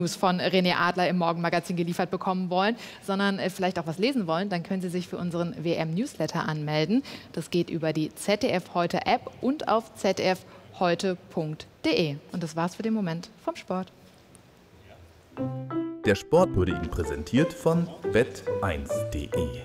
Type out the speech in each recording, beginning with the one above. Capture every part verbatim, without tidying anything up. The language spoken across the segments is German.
von René Adler im Morgenmagazin geliefert bekommen wollen, sondern äh, vielleicht auch was lesen wollen, dann können Sie sich für unseren W M-Newsletter anmelden. Das geht über die Z D F Heute App und auf z d f heute punkt de. Und das war's für den Moment vom Sport. Der Sport wurde Ihnen präsentiert von wett eins punkt de.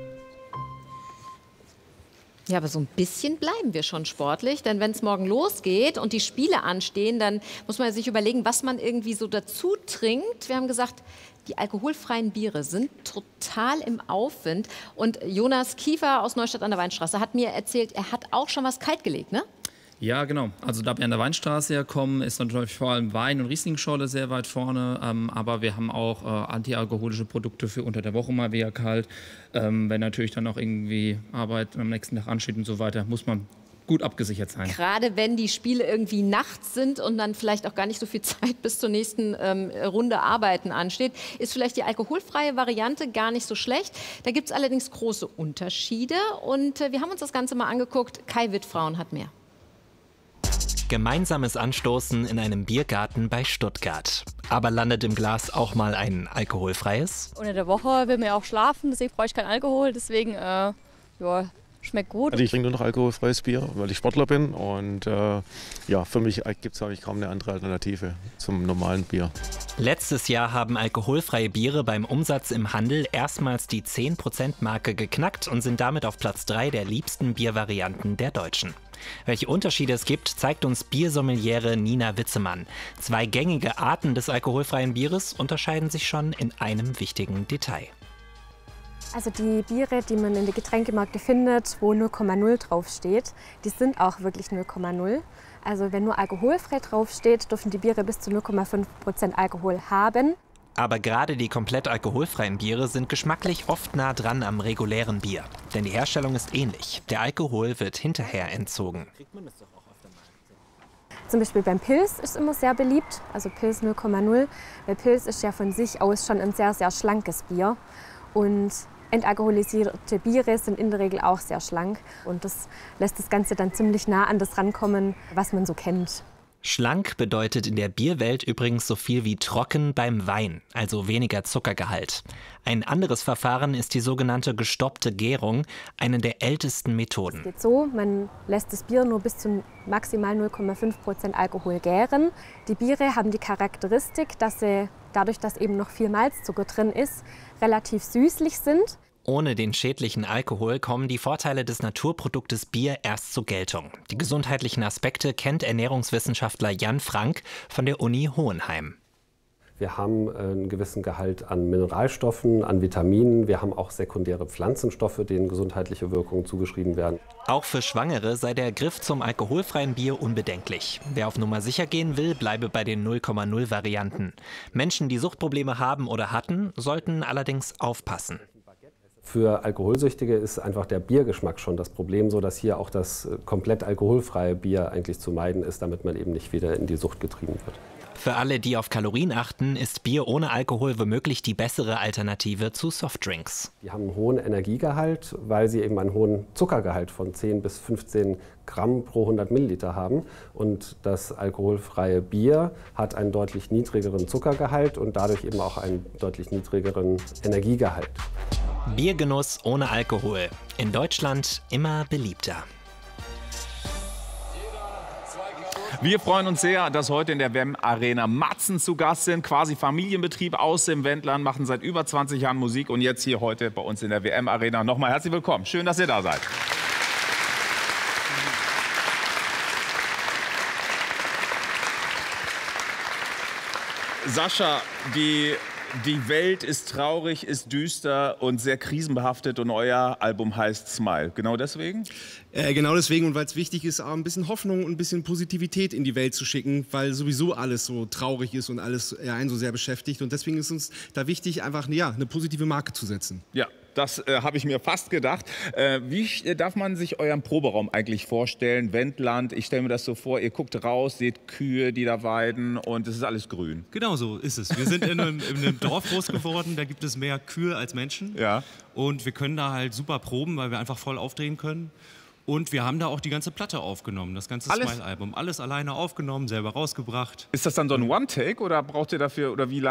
Ja, aber so ein bisschen bleiben wir schon sportlich, denn wenn es morgen losgeht und die Spiele anstehen, dann muss man sich überlegen, was man irgendwie so dazu trinkt. Wir haben gesagt, die alkoholfreien Biere sind total im Aufwind. Und Jonas Kiefer aus Neustadt an der Weinstraße hat mir erzählt, er hat auch schon was kaltgelegt, ne? Ja, genau. Also da wir an der Weinstraße herkommen, ist natürlich vor allem Wein- und Riesling-Schorle sehr weit vorne. Ähm, aber wir haben auch äh, antialkoholische Produkte für unter der Woche mal wieder kalt. Ähm, wenn natürlich dann auch irgendwie Arbeit am nächsten Tag ansteht und so weiter, muss man gut abgesichert sein. Gerade wenn die Spiele irgendwie nachts sind und dann vielleicht auch gar nicht so viel Zeit bis zur nächsten ähm, Runde Arbeiten ansteht, ist vielleicht die alkoholfreie Variante gar nicht so schlecht. Da gibt es allerdings große Unterschiede und äh, wir haben uns das Ganze mal angeguckt. Kai Wittfrauen hat mehr. Gemeinsames Anstoßen in einem Biergarten bei Stuttgart. Aber landet im Glas auch mal ein alkoholfreies? Unter der Woche will man ja auch schlafen, deswegen brauche ich keinen Alkohol. Deswegen, äh, ja, schmeckt gut. Also ich trinke nur noch alkoholfreies Bier, weil ich Sportler bin. Und äh, ja, für mich gibt es eigentlich kaum eine andere Alternative zum normalen Bier. Letztes Jahr haben alkoholfreie Biere beim Umsatz im Handel erstmals die zehn Prozent Marke geknackt und sind damit auf Platz drei der liebsten Biervarianten der Deutschen. Welche Unterschiede es gibt, zeigt uns Biersommeliere Nina Witzemann. Zwei gängige Arten des alkoholfreien Bieres unterscheiden sich schon in einem wichtigen Detail. Also die Biere, die man in den Getränkemärkten findet, wo null Komma null draufsteht, die sind auch wirklich null Komma null. Also wenn nur alkoholfrei draufsteht, dürfen die Biere bis zu null Komma fünf Prozent Alkohol haben. Aber gerade die komplett alkoholfreien Biere sind geschmacklich oft nah dran am regulären Bier. Denn die Herstellung ist ähnlich. Der Alkohol wird hinterher entzogen. Zum Beispiel beim Pils ist immer sehr beliebt, also Pils null Komma null. Weil Pils ist ja von sich aus schon ein sehr, sehr schlankes Bier. Und entalkoholisierte Biere sind in der Regel auch sehr schlank. Und das lässt das Ganze dann ziemlich nah an das rankommen, was man so kennt. Schlank bedeutet in der Bierwelt übrigens so viel wie trocken beim Wein, also weniger Zuckergehalt. Ein anderes Verfahren ist die sogenannte gestoppte Gärung, eine der ältesten Methoden. Es geht so, man lässt das Bier nur bis zu maximal null Komma fünf Prozent Alkohol gären. Die Biere haben die Charakteristik, dass sie dadurch, dass eben noch viel Malzzucker drin ist, relativ süßlich sind. Ohne den schädlichen Alkohol kommen die Vorteile des Naturproduktes Bier erst zur Geltung. Die gesundheitlichen Aspekte kennt Ernährungswissenschaftler Jan Frank von der Uni Hohenheim. Wir haben einen gewissen Gehalt an Mineralstoffen, an Vitaminen. Wir haben auch sekundäre Pflanzenstoffe, denen gesundheitliche Wirkungen zugeschrieben werden. Auch für Schwangere sei der Griff zum alkoholfreien Bier unbedenklich. Wer auf Nummer sicher gehen will, bleibe bei den null Komma null Varianten. Menschen, die Suchtprobleme haben oder hatten, sollten allerdings aufpassen. Für Alkoholsüchtige ist einfach der Biergeschmack schon das Problem, so dass hier auch das komplett alkoholfreie Bier eigentlich zu meiden ist, damit man eben nicht wieder in die Sucht getrieben wird. Für alle, die auf Kalorien achten, ist Bier ohne Alkohol womöglich die bessere Alternative zu Softdrinks. Die haben einen hohen Energiegehalt, weil sie eben einen hohen Zuckergehalt von zehn bis fünfzehn Gramm pro hundert Milliliter haben. Und das alkoholfreie Bier hat einen deutlich niedrigeren Zuckergehalt und dadurch eben auch einen deutlich niedrigeren Energiegehalt. Biergenuss ohne Alkohol. In Deutschland immer beliebter. Wir freuen uns sehr, dass heute in der W M Arena Matzen zu Gast sind. Quasi Familienbetrieb aus dem Wendland, machen seit über zwanzig Jahren Musik und jetzt hier heute bei uns in der W M Arena. Nochmal herzlich willkommen. Schön, dass ihr da seid. Sascha, die... Die Welt ist traurig, ist düster und sehr krisenbehaftet und euer Album heißt Smile. Genau deswegen? Äh, genau deswegen und weil es wichtig ist, auch ein bisschen Hoffnung und ein bisschen Positivität in die Welt zu schicken, weil sowieso alles so traurig ist und alles ja, einen so sehr beschäftigt. Und deswegen ist uns da wichtig, einfach ja, eine positive Marke zu setzen. Ja, das äh, habe ich mir fast gedacht. Äh, wie äh, darf man sich euren Proberaum eigentlich vorstellen? Wendland, ich stelle mir das so vor, ihr guckt raus, seht Kühe, die da weiden und es ist alles grün. Genau so ist es. Wir sind in einem, in einem Dorf groß geworden, da gibt es mehr Kühe als Menschen. Ja. Und wir können da halt super proben, weil wir einfach voll aufdrehen können. Und wir haben da auch die ganze Platte aufgenommen, das ganze Smile-Album. Alles alleine aufgenommen, selber rausgebracht. Ist das dann so ein One-Take oder braucht ihr dafür, oder wie lange?